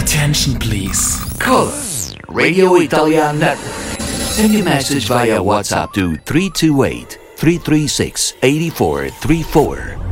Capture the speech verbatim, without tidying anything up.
Attention, please. Call us, Radio Italia Network. Send your message via WhatsApp to three two eight, three three six, eight four three four